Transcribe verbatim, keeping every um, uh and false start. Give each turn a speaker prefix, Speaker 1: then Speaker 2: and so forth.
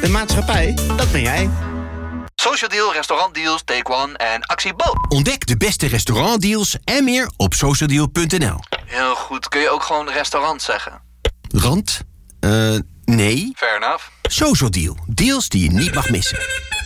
Speaker 1: De maatschappij, dat ben jij.
Speaker 2: Social Deal, restaurantdeals, Take One en Actie Bo.
Speaker 3: Ontdek de beste restaurantdeals en meer op socialdeal punt n l.
Speaker 2: Heel goed, kun je ook gewoon restaurant zeggen?
Speaker 3: Rand? Eh, uh, nee.
Speaker 2: Fair enough.
Speaker 3: Social Deal, deals die je niet mag missen.